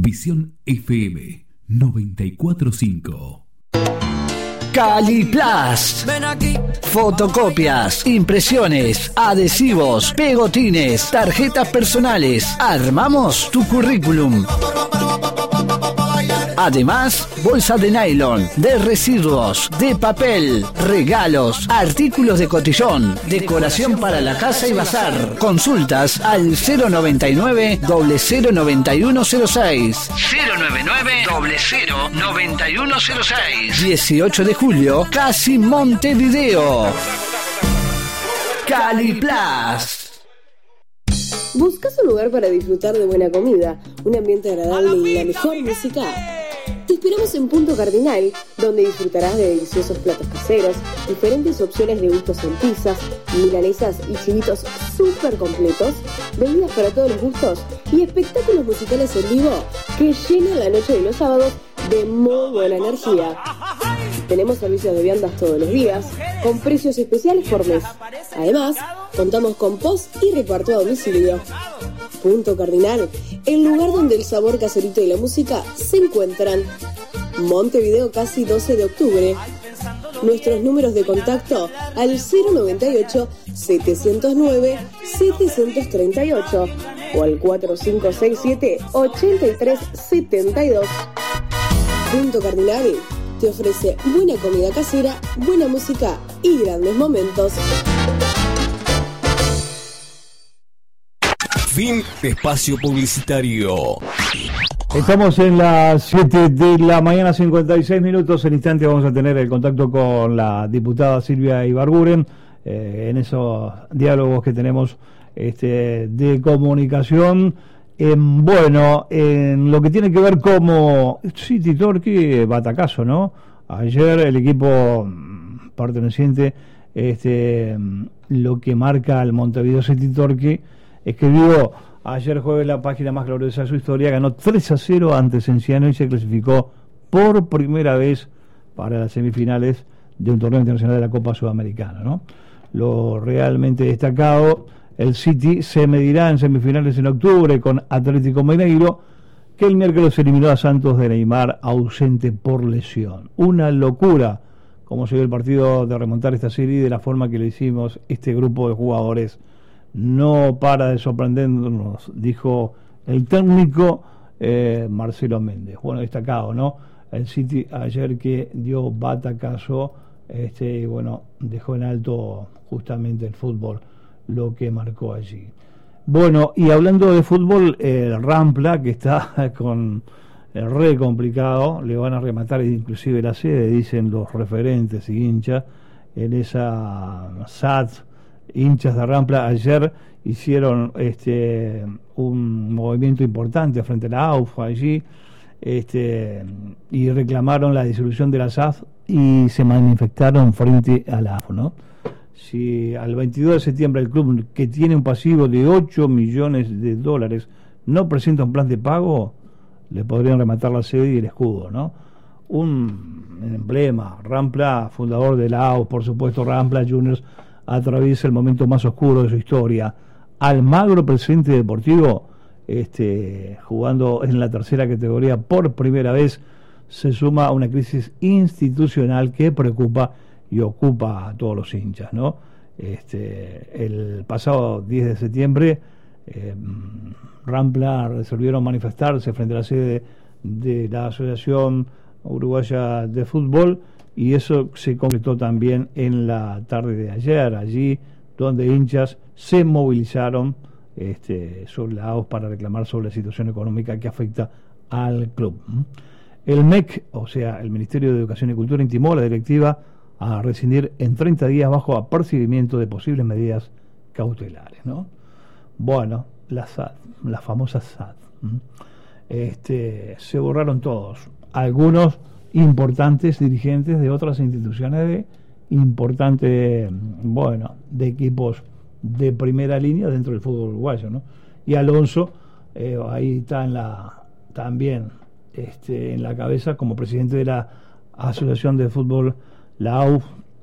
Visión FM 94.5. Caliplast. Fotocopias, impresiones, adhesivos, pegotines, tarjetas personales. Armamos tu currículum. Además, bolsa de nylon, de residuos, de papel, regalos, artículos de cotillón, decoración para la casa y bazar. Consultas al 099-009106. 099-009106. 18 de julio, casi Montevideo. Caliplast. ¿Buscas un lugar para disfrutar de buena comida, un ambiente agradable y la mejor música? Te esperamos en Punto Cardinal, donde disfrutarás de deliciosos platos caseros, diferentes opciones de gustos en pizzas, milanesas y chivitos súper completos, bebidas para todos los gustos y espectáculos musicales en vivo que llenan la noche de los sábados de muy buena energía. Tenemos servicios de viandas todos los días, con precios especiales por mes. Además, contamos con post y reparto a domicilio. Punto Cardinal, el lugar donde el sabor caserito y la música se encuentran. Montevideo, casi 12 de octubre. Nuestros números de contacto al 098-709-738 o al 4567-8372. Punto Cardinal te ofrece buena comida casera, buena música y grandes momentos. Fin de espacio publicitario. Estamos en las 7 de la mañana, 56 minutos. En instante vamos a tener el contacto con la diputada Silvia Ibarguren en esos diálogos que tenemos de comunicación. Bueno, en lo que tiene que ver como City Torque, batacazo, ¿no? Ayer el equipo perteneciente, lo que marca el Montevideo City Torque, escribió ayer jueves la página más gloriosa de su historia, ganó 3-0 ante Cienciano y se clasificó por primera vez para las semifinales de un torneo internacional de la Copa Sudamericana, ¿no? Lo realmente destacado, el City se medirá en semifinales en octubre con Atlético Mineiro, que el miércoles eliminó a Santos de Neymar, ausente por lesión. Una locura cómo se dio el partido de remontar esta serie de la forma que lo hicimos. Este grupo de jugadores no para de sorprendernos, dijo el técnico Marcelo Méndez. Bueno, destacado, ¿no? El City ayer que dio batacazo, bueno, dejó en alto justamente el fútbol, lo que marcó allí. Bueno, y hablando de fútbol, el Rampla, que está con el re complicado, le van a rematar inclusive la sede, dicen los referentes y hinchas, en esa SAT. Hinchas de Rampla ayer hicieron un movimiento importante frente a la AUF allí, y reclamaron la disolución de la SAF y se manifestaron frente a la AUF, ¿no? Si al 22 de septiembre el club, que tiene un pasivo de 8 millones de dólares, no presenta un plan de pago, le podrían rematar la sede y el escudo, ¿no? Un emblema, Rampla, fundador de la AUF, por supuesto. Rampla Juniors atraviesa el momento más oscuro de su historia. Almagro, presente deportivo, jugando en la tercera categoría por primera vez, se suma a una crisis institucional que preocupa y ocupa a todos los hinchas, ¿no? El pasado 10 de septiembre Rampla resolvieron manifestarse frente a la sede de la Asociación Uruguaya de Fútbol, y eso se concretó también en la tarde de ayer, allí donde hinchas se movilizaron sobre la AUF para reclamar sobre la situación económica que afecta al club. El MEC, o sea, el Ministerio de Educación y Cultura, intimó a la directiva a rescindir en 30 días bajo apercibimiento de posibles medidas cautelares, ¿no? Bueno, la SAD, la famosa SAD. Se borraron todos, algunos importantes dirigentes de otras instituciones de equipos de primera línea dentro del fútbol uruguayo, ¿no? Y Alonso ahí está también en la cabeza como presidente de la Asociación de Fútbol, la AUF.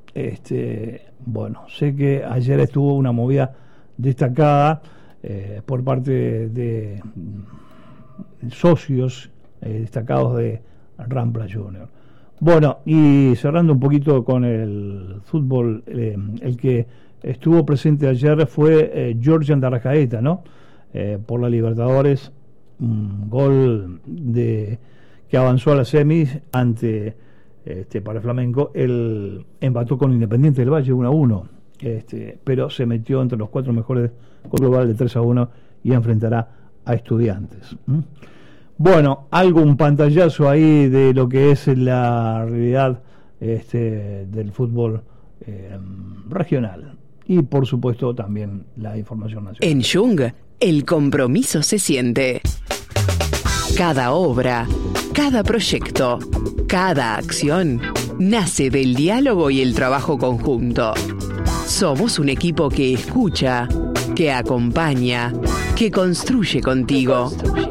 Sé que ayer estuvo una movida destacada por parte de socios destacados de Rampla Junior. Bueno, y cerrando un poquito con el fútbol, el que estuvo presente ayer fue Georgian de Arrascaeta, ¿no? Por la Libertadores, un gol que avanzó a la semis ante para el Flamengo. Él empató con Independiente del Valle 1-1, pero se metió entre los 4 mejores con global de 3-1 y enfrentará a Estudiantes. Bueno, un pantallazo ahí de lo que es la realidad del fútbol regional y por supuesto también la información nacional. En Jung, el compromiso se siente. Cada obra, cada proyecto, cada acción nace del diálogo y el trabajo conjunto. Somos un equipo que escucha, que acompaña, que construye contigo.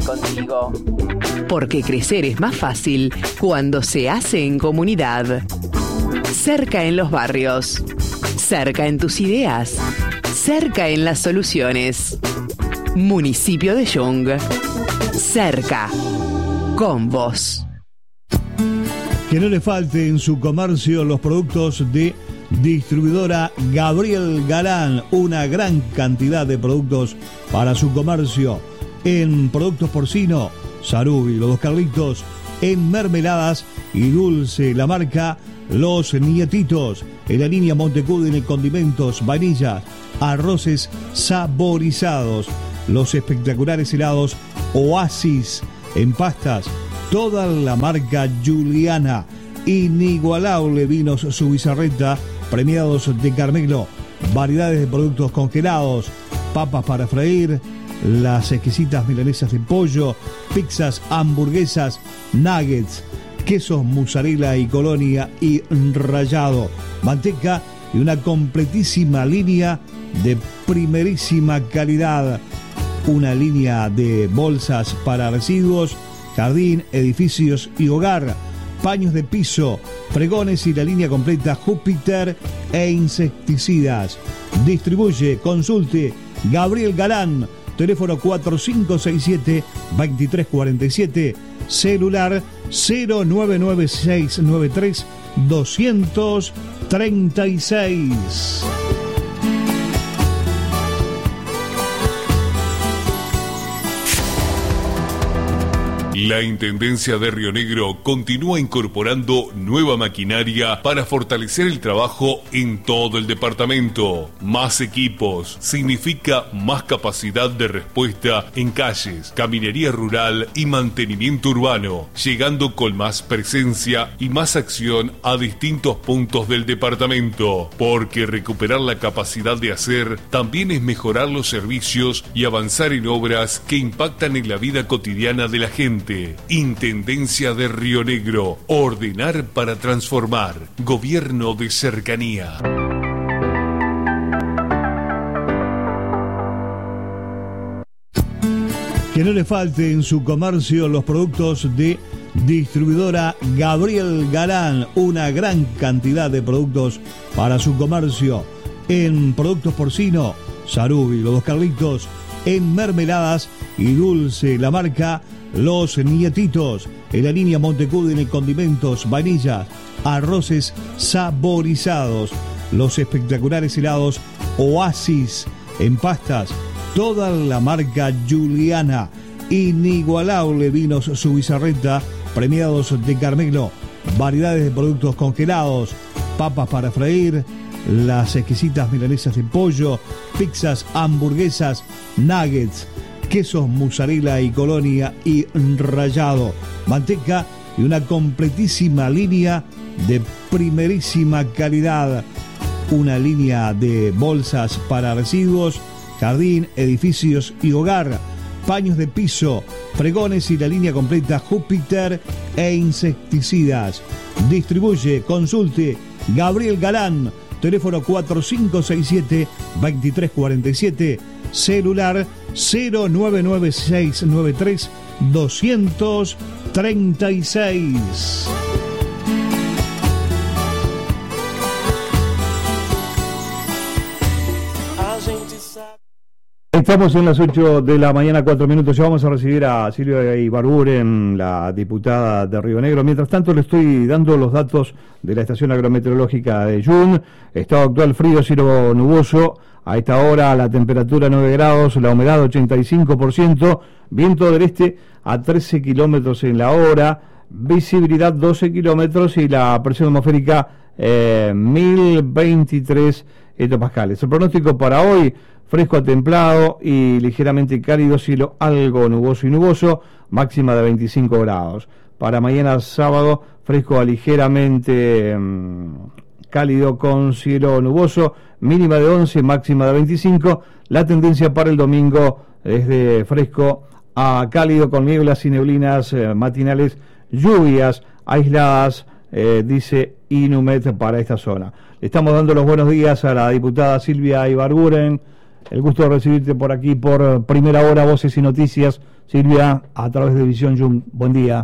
Porque crecer es más fácil cuando se hace en comunidad. Cerca en los barrios, cerca en tus ideas, cerca en las soluciones. Municipio de Jung. Cerca. Con vos. Que no le falte en su comercio los productos de Distribuidora Gabriel Galán. Una gran cantidad de productos para su comercio. En productos porcino, Sarubi, los 2 Carlitos. En mermeladas y dulce, la marca Los Nietitos. En la línea Montecudine, condimentos, vainillas, arroces saborizados. Los espectaculares helados Oasis. En pastas, toda la marca Juliana. Inigualable vinos Subizarreta, premiados de Carmelo. Variedades de productos congelados, papas para freír, las exquisitas milanesas de pollo, pizzas, hamburguesas, nuggets, quesos mozzarella y colonia y rallado, manteca y una completísima línea de primerísima calidad. Una línea de bolsas para residuos, jardín, edificios y hogar, paños de piso, fregones y la línea completa Júpiter e insecticidas. Distribuye, consulte Gabriel Galán, teléfono 4567-2347, celular 099693236. La Intendencia de Río Negro continúa incorporando nueva maquinaria para fortalecer el trabajo en todo el departamento. Más equipos significa más capacidad de respuesta en calles, caminería rural y mantenimiento urbano, llegando con más presencia y más acción a distintos puntos del departamento. Porque recuperar la capacidad de hacer también es mejorar los servicios y avanzar en obras que impactan en la vida cotidiana de la gente. Intendencia de Río Negro. Ordenar para transformar. Gobierno de cercanía. Que no le falte en su comercio los productos de Distribuidora Gabriel Galán. Una gran cantidad de productos para su comercio. En productos porcino, Sarubi, los 2 Carlitos. En mermeladas y dulce, la marca Los Nietitos. En la línea Montecudine, condimentos, vainillas, arroces saborizados. Los espectaculares helados Oasis. En pastas, toda la marca Juliana. Inigualable vinos Subizarreta, premiados de Carmelo. Variedades de productos congelados, papas para freír, las exquisitas milanesas de pollo, pizzas, hamburguesas, nuggets, quesos mozzarella y colonia y rallado, manteca y una completísima línea de primerísima calidad. Una línea de bolsas para residuos, jardín, edificios y hogar, paños de piso, fregones y la línea completa Júpiter e insecticidas. Distribuye, consulte Gabriel Galán, teléfono 4567-2347, celular 099693236. Estamos en las 8 de la mañana, 4 minutos. Ya vamos a recibir a Silvia Ibarguren, la diputada de Río Negro. Mientras tanto, le estoy dando los datos de la estación agrometeorológica de Jun. Estado actual frío, cielo nuboso. A esta hora la temperatura 9 grados, la humedad 85%, viento del este a 13 kilómetros en la hora, visibilidad 12 kilómetros y la presión atmosférica 1023 hectopascales. El pronóstico para hoy: fresco a templado y ligeramente cálido, cielo algo nuboso y nuboso, máxima de 25 grados. Para mañana sábado, fresco a ligeramente cálido con cielo nuboso, mínima de 11, máxima de 25. La tendencia para el domingo es de fresco a cálido con nieblas y neblinas matinales, lluvias aisladas, dice Inumet para esta zona. Le estamos dando los buenos días a la diputada Silvia Ibarguren. El gusto de recibirte por aquí por Primera Hora, Voces y Noticias. Silvia, a través de Visión Jun. Buen día.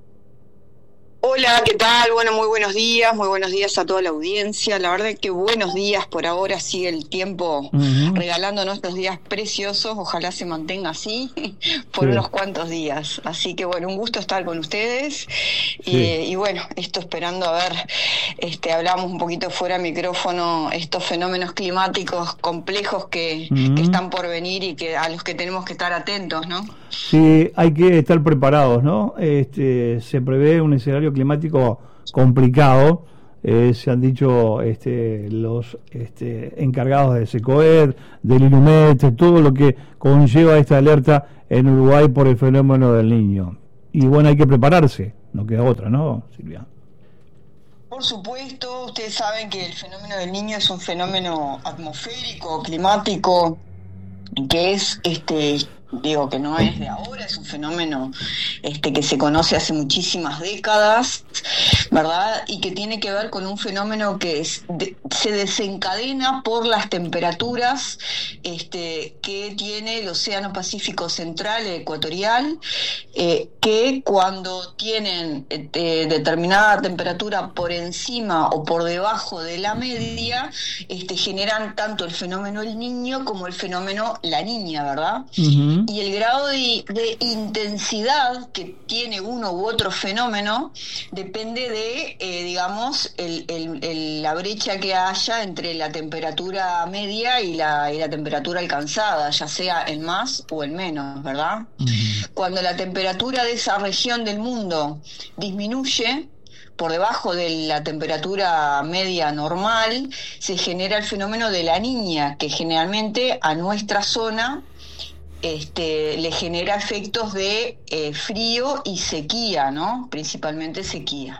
Hola, ¿qué tal? Bueno, muy buenos días a toda la audiencia. La verdad es que buenos días por ahora, sigue el tiempo regalándonos estos días preciosos. Ojalá se mantenga así por unos cuantos días. Así que bueno, un gusto estar con ustedes. Y bueno, esto esperando a ver, hablamos un poquito fuera de micrófono, estos fenómenos climáticos complejos que están por venir y que a los que tenemos que estar atentos, ¿no? Sí, hay que estar preparados, ¿no? Se prevé un escenario climático complicado. Se han dicho los encargados de SECOED, del INUMET, todo lo que conlleva esta alerta en Uruguay por el fenómeno del Niño. Y bueno, hay que prepararse, no queda otra, ¿no, Silvia? Por supuesto, ustedes saben que el fenómeno del Niño es un fenómeno atmosférico, climático, que es digo que no es de ahora, es un fenómeno que se conoce hace muchísimas décadas, ¿verdad? Y que tiene que ver con un fenómeno que se desencadena por las temperaturas que tiene el Océano Pacífico Central y Ecuatorial, que cuando tienen determinada temperatura por encima o por debajo de la media, generan tanto el fenómeno El Niño como el fenómeno La Niña, ¿verdad? Uh-huh. Y el grado de intensidad que tiene uno u otro fenómeno depende de, digamos, la brecha que haya entre la temperatura media y la temperatura alcanzada, ya sea en más o en menos, ¿verdad? Uh-huh. Cuando la temperatura de esa región del mundo disminuye por debajo de la temperatura media normal, se genera el fenómeno de La Niña, que generalmente a nuestra zona le genera efectos de frío y sequía, ¿no? Principalmente sequía.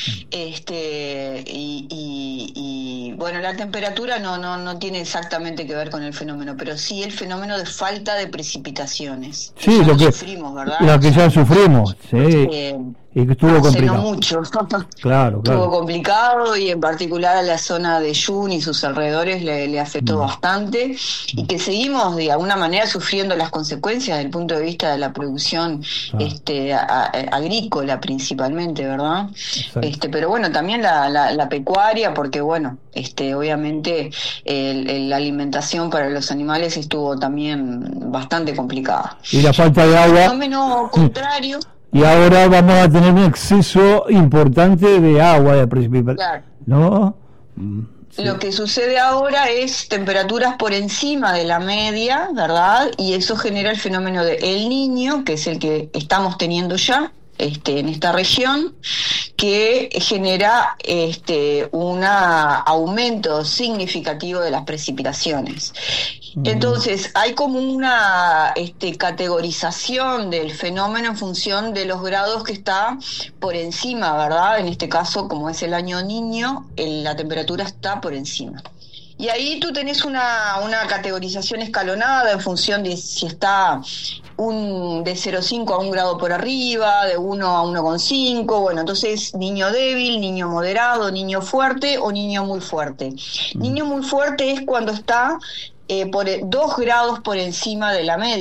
Y bueno, la temperatura no tiene exactamente que ver con el fenómeno, pero sí el fenómeno de falta de precipitaciones. Sí, lo que sufrimos, ¿verdad? Lo que ya sufrimos, sí. Y que estuvo complicado. No mucho. Claro. Estuvo complicado y en particular a la zona de Jun y sus alrededores le afectó bastante, y que seguimos de alguna manera sufriendo las consecuencias desde el punto de vista de la producción agrícola principalmente, ¿verdad? Pero bueno, también la pecuaria, porque bueno, obviamente la alimentación para los animales estuvo también bastante complicada. Y la falta de agua. Fenómeno contrario. Y ahora vamos a tener un exceso importante de agua, de precipitación, claro. ¿No? Sí. Lo que sucede ahora es temperaturas por encima de la media, ¿verdad? Y eso genera el fenómeno de El Niño, que es el que estamos teniendo ya en esta región, que genera un aumento significativo de las precipitaciones. Entonces hay como una categorización del fenómeno en función de los grados que está por encima, ¿verdad? En este caso, como es el año Niño, la temperatura está por encima. Y ahí tú tenés una categorización escalonada en función de si está de 0,5 a 1 grado por arriba, de 1 a 1,5, bueno, entonces niño débil, niño moderado, niño fuerte o niño muy fuerte. Niño muy fuerte es cuando está por 2 grados por encima de la media.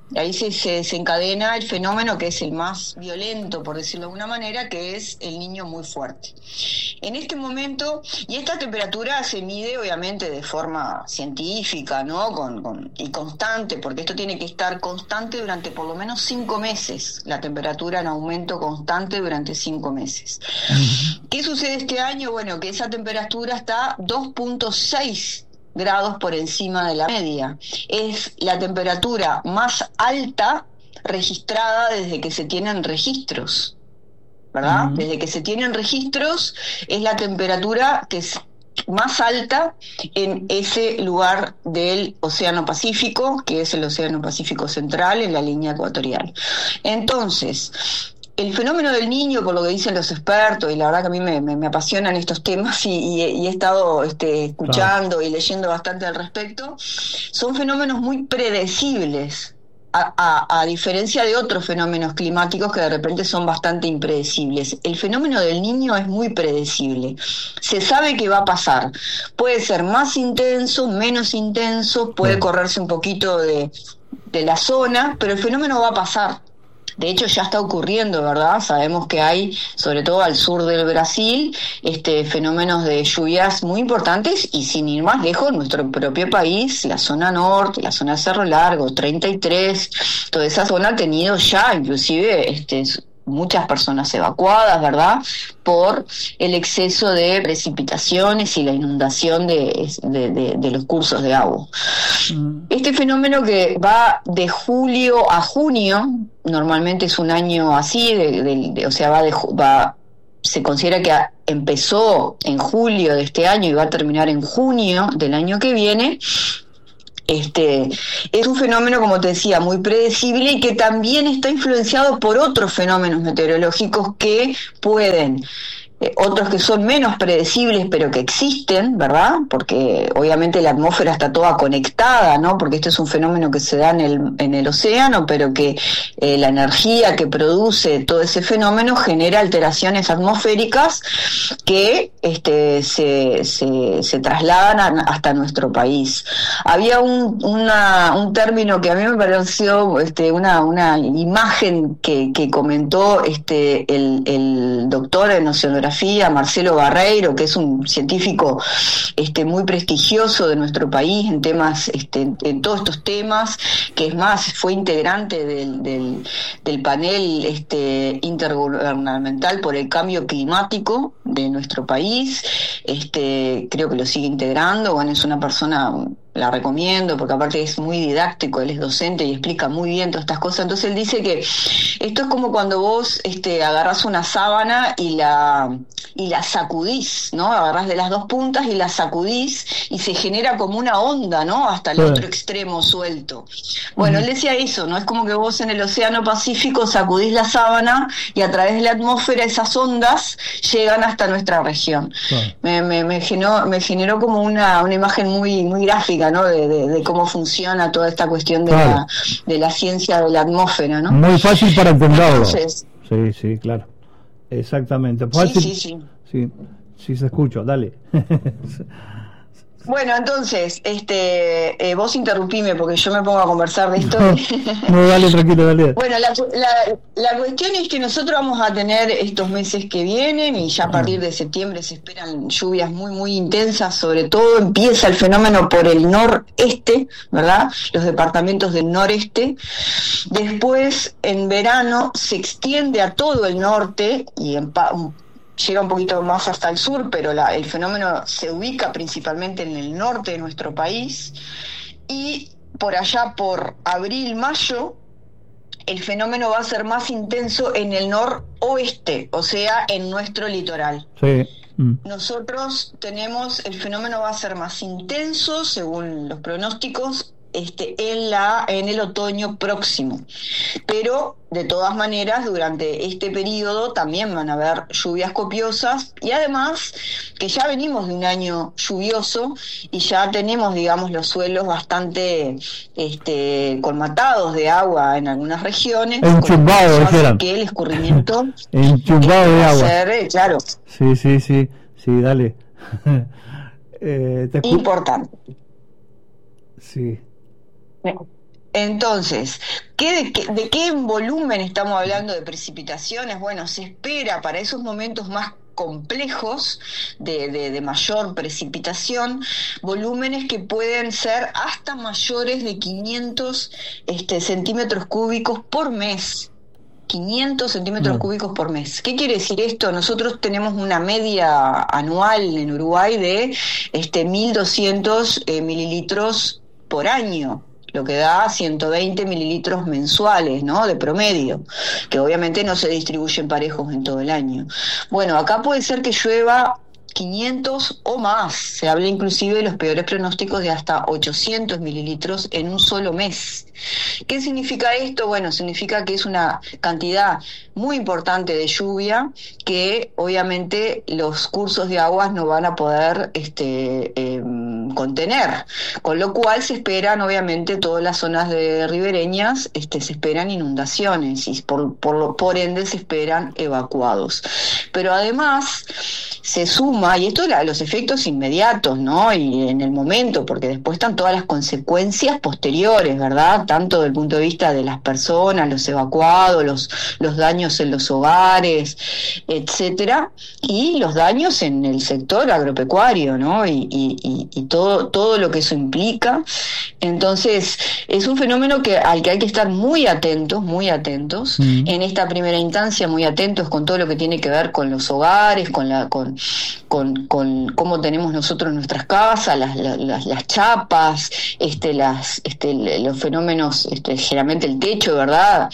ahí se desencadena el fenómeno que es el más violento, por decirlo de alguna manera, que es el niño muy fuerte. En este momento, y esta temperatura se mide obviamente de forma científica, ¿no? Y constante, porque esto tiene que estar constante durante por lo menos 5 meses, la temperatura en aumento constante durante 5 meses. ¿Qué sucede este año? Bueno, que esa temperatura está 2.6 grados por encima de la media. Es la temperatura más alta registrada desde que se tienen registros, ¿verdad? Desde que se tienen registros es la temperatura que es más alta en ese lugar del Océano Pacífico, que es el Océano Pacífico Central, en la línea ecuatorial. Entonces, el fenómeno del niño, por lo que dicen los expertos, y la verdad que a mí me apasionan estos temas y he estado escuchando y leyendo bastante al respecto, son fenómenos muy predecibles, a diferencia de otros fenómenos climáticos que de repente son bastante impredecibles. El fenómeno del niño es muy predecible. Se sabe que va a pasar. Puede ser más intenso, menos intenso, puede correrse un poquito de la zona, pero el fenómeno va a pasar. De hecho ya está ocurriendo, ¿verdad? Sabemos que hay, sobre todo al sur del Brasil, fenómenos de lluvias muy importantes, y sin ir más lejos, nuestro propio país, la zona norte, la zona de Cerro Largo, 33, toda esa zona ha tenido ya inclusive muchas personas evacuadas, ¿verdad?, por el exceso de precipitaciones y la inundación de los cursos de agua. Este fenómeno que va de julio a junio, normalmente es un año así, se considera que empezó en julio de este año y va a terminar en junio del año que viene. Es un fenómeno, como te decía, muy predecible y que también está influenciado por otros fenómenos meteorológicos que pueden, otros que son menos predecibles pero que existen, ¿verdad? Porque obviamente la atmósfera está toda conectada, ¿no? Porque este es un fenómeno que se da en el océano, pero que la energía que produce todo ese fenómeno genera alteraciones atmosféricas que se trasladan hasta nuestro país. Había un término que a mí me pareció una imagen que comentó el doctor en oceanografía Marcelo Barreiro, que es un científico muy prestigioso de nuestro país en temas, en todos estos temas, que es más, fue integrante del panel intergubernamental por el cambio climático de nuestro país. Creo que lo sigue integrando. Bueno, es una persona, la recomiendo porque aparte es muy didáctico, él es docente y explica muy bien todas estas cosas. Entonces él dice que esto es como cuando vos agarrás una sábana y la sacudís, ¿no? Agarrás de las dos puntas y la sacudís y se genera como una onda, ¿no? Hasta el otro extremo suelto. Bueno, él decía eso, ¿no? Es como que vos en el Océano Pacífico sacudís la sábana y a través de la atmósfera esas ondas llegan hasta nuestra región. Me generó como una imagen muy, muy gráfica, ¿no? De cómo funciona toda esta cuestión de la ciencia de la atmósfera, ¿no? Muy fácil para entenderlo. Entonces, sí, claro. Exactamente. Sí, se escucha, dale. Bueno, entonces, vos interrumpime porque yo me pongo a conversar de esto. No, dale, tranquilo, dale. Bueno, la cuestión es que nosotros vamos a tener estos meses que vienen y ya a partir de septiembre se esperan lluvias muy, muy intensas. Sobre todo empieza el fenómeno por el noreste, ¿verdad? Los departamentos del noreste. Después, en verano, se extiende a todo el norte y llega un poquito más hasta el sur, pero el fenómeno se ubica principalmente en el norte de nuestro país, y por allá por abril, mayo, el fenómeno va a ser más intenso en el noroeste, o sea, en nuestro litoral. Sí. Nosotros el fenómeno va a ser más intenso, según los pronósticos, en el otoño próximo. Pero de todas maneras, durante este periodo también van a haber lluvias copiosas, y además que ya venimos de un año lluvioso y ya tenemos, digamos, los suelos bastante colmatados de agua en algunas regiones. Enchumbados, que el escurrimiento enchumbado de agua. Claro. Sí, dale. Importante. Sí. Entonces, ¿de qué volumen estamos hablando de precipitaciones? Bueno, se espera para esos momentos más complejos de mayor precipitación, volúmenes que pueden ser hasta mayores de 500 centímetros cúbicos por mes. 500 centímetros cúbicos por mes. ¿Qué quiere decir esto? Nosotros tenemos una media anual en Uruguay de 1.200 mililitros por año, lo que da 120 mililitros mensuales, ¿no?, de promedio, que obviamente no se distribuyen parejos en todo el año. Bueno, acá puede ser que llueva 500 o más. Se habla inclusive de los peores pronósticos de hasta 800 mililitros en un solo mes. ¿Qué significa esto? Bueno, significa que es una cantidad muy importante de lluvia que obviamente los cursos de aguas no van a poder contener, con lo cual se esperan obviamente todas las zonas de ribereñas se esperan inundaciones y por ende se esperan evacuados. Pero además se suma, y esto los efectos inmediatos, ¿no?, y en el momento, porque después están todas las consecuencias posteriores, ¿verdad?, tanto desde el punto de vista de las personas, los evacuados, los daños en los hogares, etcétera, y los daños en el sector agropecuario, ¿no?, y todo lo que eso implica. Entonces es un fenómeno al que hay que estar muy atentos, en esta primera instancia, muy atentos con todo lo que tiene que ver con los hogares, con cómo tenemos nosotros nuestras casas, las chapas, los fenómenos, generalmente el techo, ¿verdad?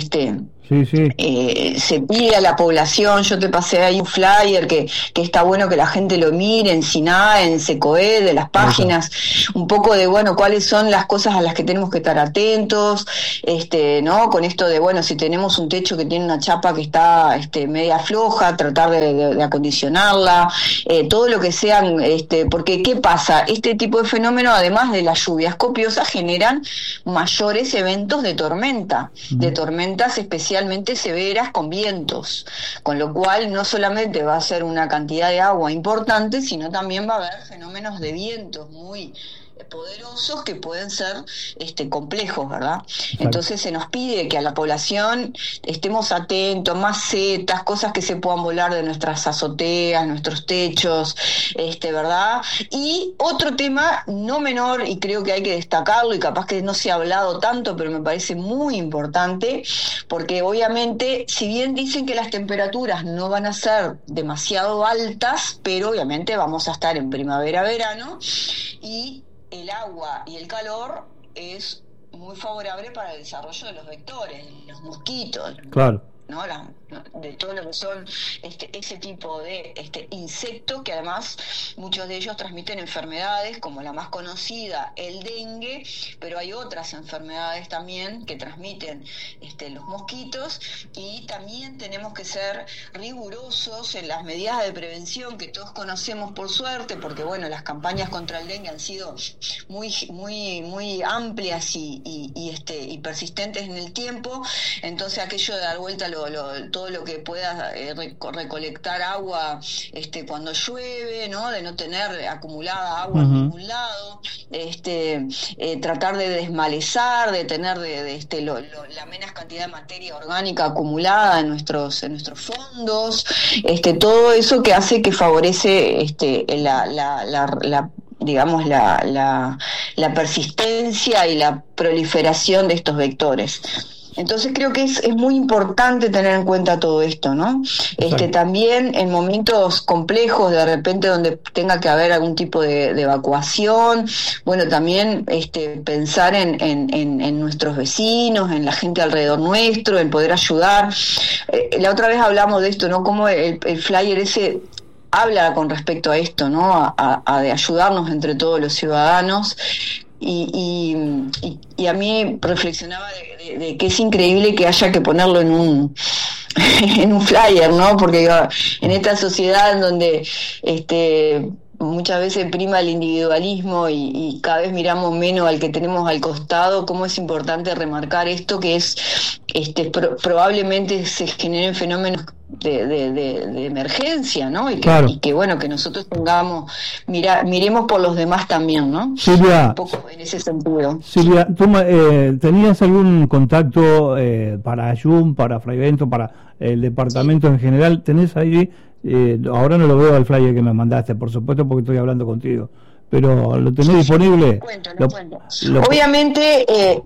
Se pide a la población, yo te pasé ahí un flyer que está bueno que la gente lo mire en SINAE, en SECOE, de las páginas, un poco de, bueno, cuáles son las cosas a las que tenemos que estar atentos, ¿no? Con esto de, bueno, si tenemos un techo que tiene una chapa que está media floja, tratar de acondicionarla, todo lo que sean, porque ¿qué pasa? Este tipo de fenómenos, además de las lluvias copiosas, generan mayores eventos de tormentas especialmente severas con vientos, con lo cual no solamente va a ser una cantidad de agua importante, sino también va a haber fenómenos de vientos muy poderosos que pueden ser complejos, ¿verdad? Entonces se nos pide que a la población estemos atentos, macetas, cosas que se puedan volar de nuestras azoteas, nuestros techos, ¿verdad? Y otro tema no menor, y creo que hay que destacarlo, y capaz que no se ha hablado tanto, pero me parece muy importante, porque obviamente, si bien dicen que las temperaturas no van a ser demasiado altas, pero obviamente vamos a estar en primavera-verano, y el agua y el calor es muy favorable para el desarrollo de los vectores, los mosquitos. Claro. ¿No? De todo lo que son ese tipo de insectos, que además muchos de ellos transmiten enfermedades, como la más conocida, el dengue, pero hay otras enfermedades también que transmiten los mosquitos, y también tenemos que ser rigurosos en las medidas de prevención que todos conocemos por suerte, porque bueno, las campañas contra el dengue han sido muy amplias y persistentes en el tiempo. Entonces aquello de dar vuelta todo lo que pueda recolectar agua cuando llueve, ¿no?, de no tener acumulada agua en ningún lado, tratar de desmalezar, de tener la menos cantidad de materia orgánica acumulada en nuestros fondos, todo eso que hace que favorece la persistencia y la proliferación de estos vectores. Entonces creo que es muy importante tener en cuenta todo esto, ¿no? También en momentos complejos, de repente donde tenga que haber algún tipo de evacuación, bueno, también pensar en nuestros vecinos, en la gente alrededor nuestro, en poder ayudar. La otra vez hablamos de esto, ¿no? Como el flyer ese habla con respecto a esto, ¿no? A de ayudarnos entre todos los ciudadanos. Y a mí reflexionaba de que es increíble que haya que ponerlo en un flyer, ¿no? Porque en esta sociedad en donde muchas veces prima el individualismo y cada vez miramos menos al que tenemos al costado, cómo es importante remarcar esto, que es probablemente se generen fenómenos de emergencia, ¿no? Y que, claro. y que bueno, que nosotros miremos por los demás también, ¿no? Silvia, un poco en ese sentido. Silvia, ¿tú tenías algún contacto para Ayun, para Fray Bento, para el departamento en general? ¿Tenés ahí? Ahora no lo veo al flyer que me mandaste, por supuesto, porque estoy hablando contigo. Pero ¿lo tenés disponible? Lo cuento. Obviamente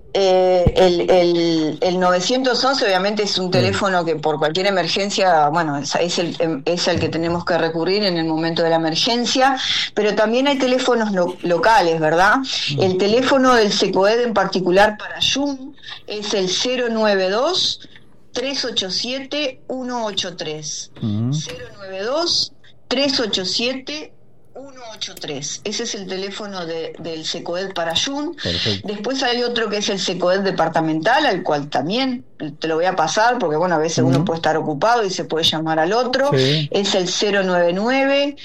el 911 obviamente es un teléfono que por cualquier emergencia, bueno, es el que tenemos que recurrir en el momento de la emergencia, pero también hay teléfonos locales, ¿verdad? El teléfono del SECOED en particular para Ayun es el 092 387 183. 092 387 183. Ese es el teléfono del SECOED para Ayun. Perfecto. Después hay otro que es el SECOED departamental, al cual también te lo voy a pasar, porque bueno, a veces uno puede estar ocupado y se puede llamar al otro. Sí. Es el 099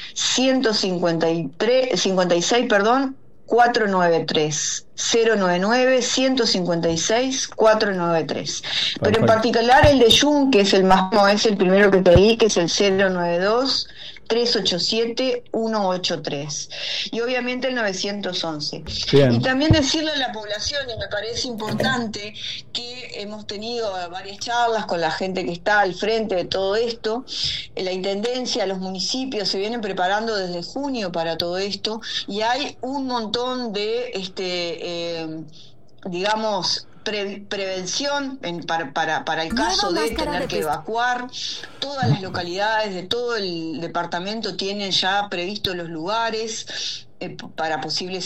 156, 493. 099 156 493. Perfecto. Pero en particular el de Ayun, que es el más, no es el primero que te di, que es el 092 387 183 y obviamente el 911. Bien. Y también decirle a la población, y me parece importante, que hemos tenido varias charlas con la gente que está al frente de todo esto. La intendencia, los municipios se vienen preparando desde junio para todo esto, y hay un montón de digamos prevención para el caso de tener que evacuar. Todas las localidades de todo el departamento tienen ya previstos los lugares para posibles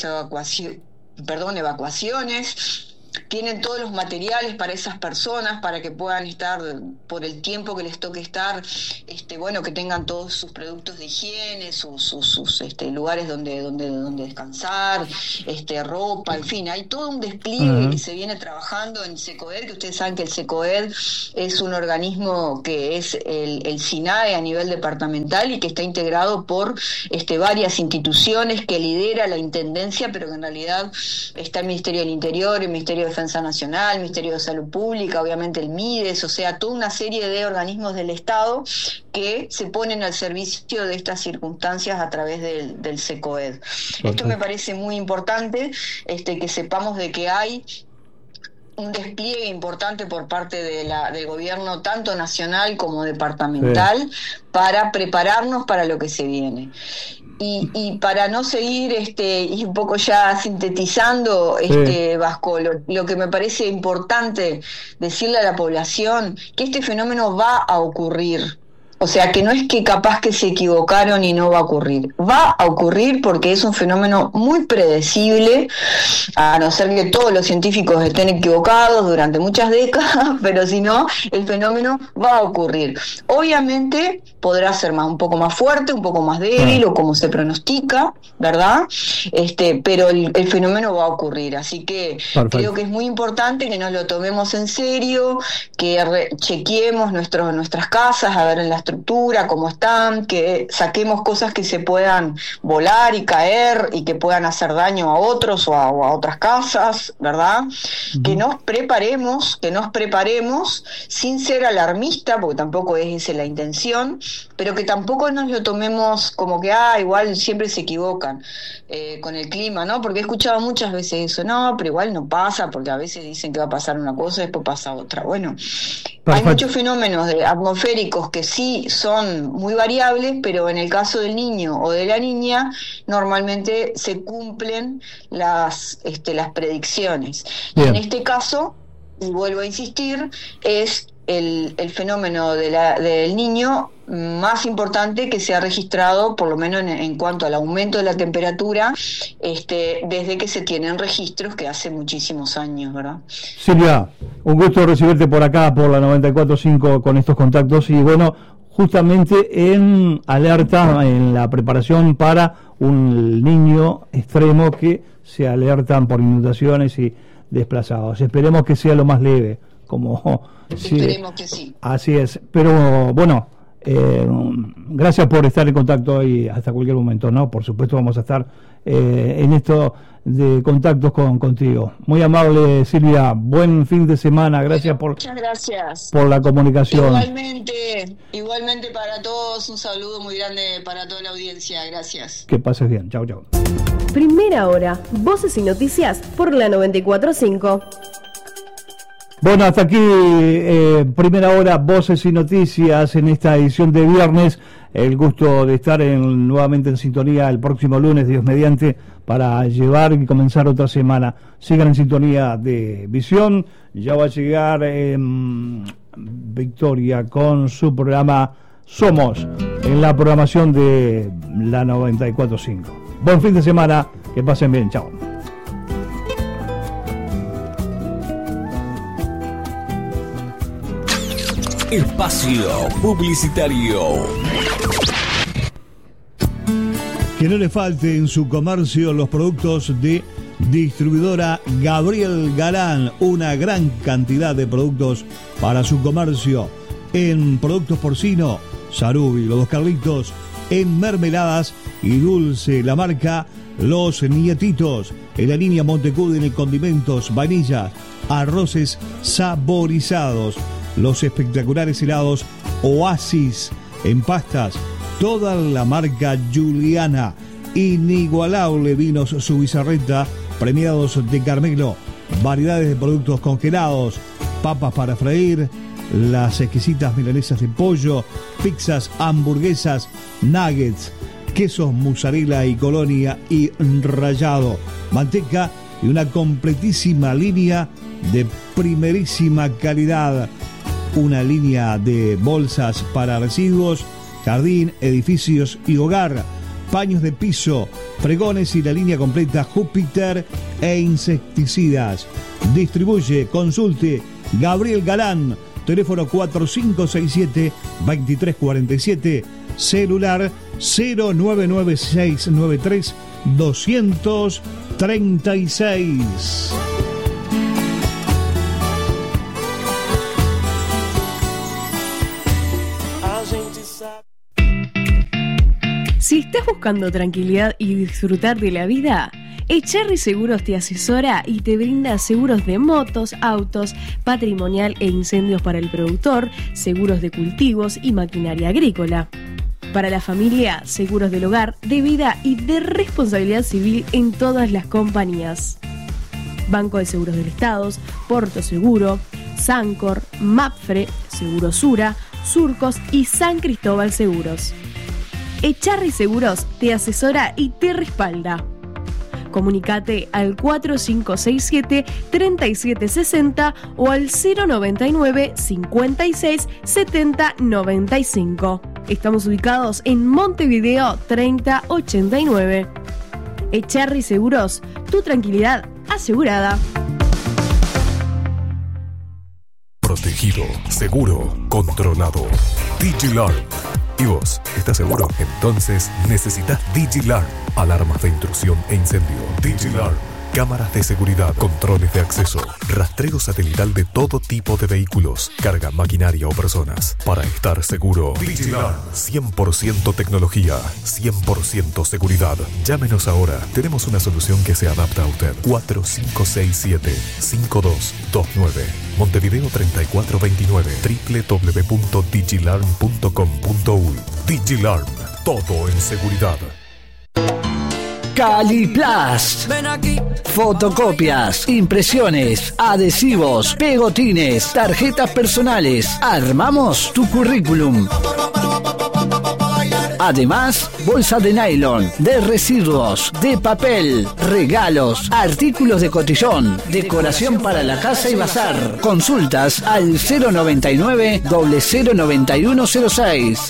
evacuaciones. Tienen todos los materiales para esas personas, para que puedan estar por el tiempo que les toque estar, bueno, que tengan todos sus productos de higiene, sus lugares donde descansar, ropa, en fin, hay todo un despliegue que se viene trabajando en SECOED, que ustedes saben que el SECOED es un organismo que es el SINAE a nivel departamental y que está integrado por varias instituciones que lidera la intendencia, pero que en realidad está el Ministerio del Interior, el Ministerio de Defensa Nacional, Ministerio de Salud Pública, obviamente el MIDES, o sea, toda una serie de organismos del Estado que se ponen al servicio de estas circunstancias a través del SECOED. Perfecto. Esto me parece muy importante, que sepamos de que hay un despliegue importante por parte del gobierno, tanto nacional como departamental, para prepararnos para lo que se viene. Y para no seguir y un poco ya sintetizando, Vasco, lo que me parece importante decirle a la población, que este fenómeno va a ocurrir. O sea, que no es que capaz que se equivocaron y no va a ocurrir. Va a ocurrir porque es un fenómeno muy predecible, a no ser que todos los científicos estén equivocados durante muchas décadas, pero si no, el fenómeno va a ocurrir. Obviamente podrá ser un poco más fuerte, un poco más débil, o como se pronostica, ¿verdad? Pero el fenómeno va a ocurrir. Así que creo que es muy importante que nos lo tomemos en serio, que chequeemos nuestras casas, a ver en la estructura, cómo están, que saquemos cosas que se puedan volar y caer y que puedan hacer daño a otros o a otras casas, ¿verdad? Que nos preparemos sin ser alarmista, porque tampoco es esa la intención, pero que tampoco nos lo tomemos como que, igual siempre se equivocan con el clima, ¿no? Porque he escuchado muchas veces eso, no, pero igual no pasa, porque a veces dicen que va a pasar una cosa y después pasa otra. Bueno, hay muchos fenómenos atmosféricos que sí son muy variables, pero en el caso del niño o de la niña normalmente se cumplen las predicciones. Bien. Y en este caso, y vuelvo a insistir, es el fenómeno del niño más importante que se ha registrado, por lo menos en cuanto al aumento de la temperatura, desde que se tienen registros, que hace muchísimos años, ¿verdad? Silvia, un gusto recibirte por acá, por la 94.5, con estos contactos, y bueno, justamente en alerta, en la preparación para un niño extremo que se alertan por inundaciones y desplazados. Esperemos que sea lo más leve, como... Esperemos que sí. Así es, pero bueno, Gracias por estar en contacto y hasta cualquier momento, ¿no? Por supuesto vamos a estar en esto de contactos contigo. Muy amable, Silvia, buen fin de semana, gracias Muchas gracias por la comunicación. Igualmente para todos, un saludo muy grande para toda la audiencia, gracias. Que pases bien, chau. Primera hora, voces y noticias por la 94.5. Bueno, hasta aquí primera hora, voces y noticias en esta edición de viernes. El gusto de estar nuevamente en sintonía el próximo lunes, Dios mediante, para llevar y comenzar otra semana. Sigan en sintonía de Visión. Ya va a llegar Victoria con su programa Somos en la programación de la 94.5. Buen fin de semana, que pasen bien, chao. Espacio Publicitario. Que no le falte en su comercio los productos de distribuidora Gabriel Galán. Una gran cantidad de productos para su comercio. En productos porcino, Sarubi, Los Dos Carlitos. En mermeladas y dulce, la marca Los Nietitos. En la línea Montecudin, en condimentos, vainillas, arroces saborizados. Los espectaculares helados Oasis en pastas, toda la marca Juliana, inigualable vinos Subizarreta, premiados de Carmelo, variedades de productos congelados, papas para freír, las exquisitas milanesas de pollo, pizzas, hamburguesas, nuggets, quesos mozzarella y colonia y rallado, manteca y una completísima línea de primerísima calidad. Una línea de bolsas para residuos, jardín, edificios y hogar, paños de piso, fregones y la línea completa Júpiter e insecticidas. Distribuye, consulte Gabriel Galán, teléfono 4567-2347, celular 099693236. Si estás buscando tranquilidad y disfrutar de la vida, Echarri Seguros te asesora y te brinda seguros de motos, autos, patrimonial e incendios para el productor, seguros de cultivos y maquinaria agrícola. Para la familia, seguros del hogar, de vida y de responsabilidad civil en todas las compañías. Banco de Seguros del Estado, Porto Seguro, Sancor, Mapfre, Segurosura, Surcos y San Cristóbal Seguros. Echarri Seguros te asesora y te respalda. Comunicate al 4567-3760 o al 099 56 70 95. Estamos ubicados en Montevideo 3089. Echarri Seguros, tu tranquilidad asegurada. Protegido, seguro, controlado. DigiLaR. ¿Y vos? ¿Estás seguro? Entonces necesitas DigiLaR. Alarmas de intrusión e incendio. DigiLaR. Cámaras de seguridad, controles de acceso, rastreo satelital de todo tipo de vehículos, carga, maquinaria o personas. Para estar seguro, DigiLaR. 100% tecnología, 100% seguridad. Llámenos ahora. Tenemos una solución que se adapta a usted. 4567-5229. Montevideo 3429. www.digilarm.com.uy. DigiLaR. Todo en seguridad. Caliplast. Fotocopias, impresiones, adhesivos, pegotines, tarjetas personales. Armamos tu currículum. Además, bolsa de nylon, de residuos, de papel, regalos, artículos de cotillón, decoración para la casa y bazar. Consultas al 099-009106.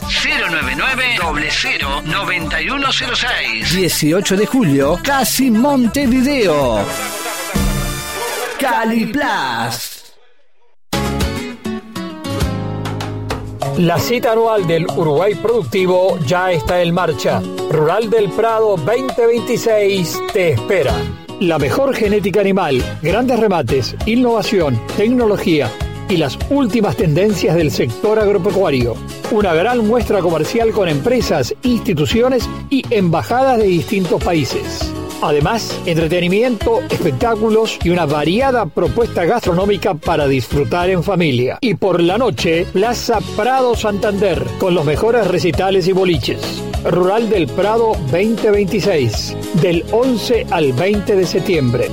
099-009106. 18 de julio, casi Montevideo. Caliplast. La cita anual del Uruguay Productivo ya está en marcha. Rural del Prado 2026 te espera. La mejor genética animal, grandes remates, innovación, tecnología, y las últimas tendencias del sector agropecuario. Una gran muestra comercial con empresas, instituciones y embajadas de distintos países. Además, entretenimiento, espectáculos y una variada propuesta gastronómica para disfrutar en familia. Y por la noche, Plaza Prado Santander, con los mejores recitales y boliches. Rural del Prado 2026, del 11 al 20 de septiembre.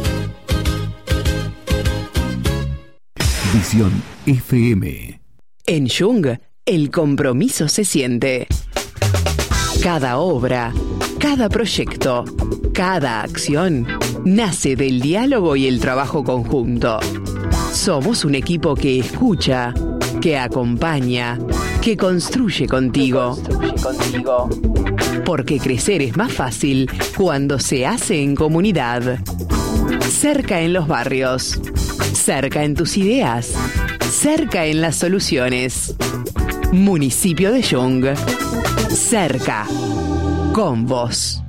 Visión FM. En Jung, el compromiso se siente. Cada obra, cada proyecto, cada acción nace del diálogo y el trabajo conjunto. Somos un equipo que escucha, que acompaña, que construye contigo. Porque crecer es más fácil cuando se hace en comunidad. Cerca en los barrios, cerca en tus ideas, cerca en las soluciones. Municipio de Jung, cerca, con vos.